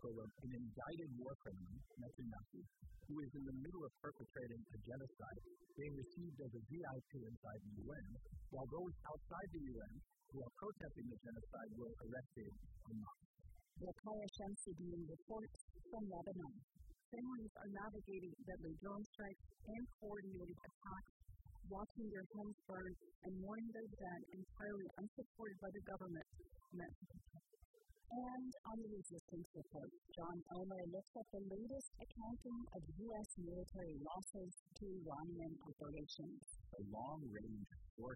example of an indicted war criminal, Netanyahu, who is in the middle of perpetrating a genocide, being received as a VIP inside the UN, while those outside the UN who are protesting the genocide were arrested and mocked. Wakaya Shamsuddin reports from Lebanon. Families are navigating deadly drone strikes and coordinated attacks, watching their homes burn and mourning their dead entirely unsupported by the government. And on the Resistance Report, John Elmer looks at the latest accounting of U.S. military losses to Iranian operations. The long-range force